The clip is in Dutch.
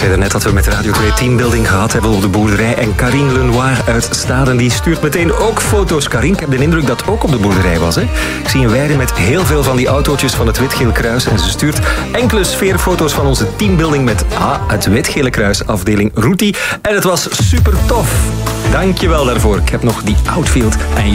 zei daarnet dat we met Radio 2 teambuilding gehad hebben op de boerderij. En Karine Lenoir uit Staden die stuurt meteen ook foto's. Karine, ik heb de indruk dat het ook op de boerderij was. Hè? Ik zie een weide met heel veel van die autootjes van het Wit-Geel Kruis. En ze stuurt enkele sfeerfoto's van onze teambuilding met het Wit-Gele Kruis afdeling Roetie. En het was super tof. Dank je wel daarvoor. Ik heb nog die outfield en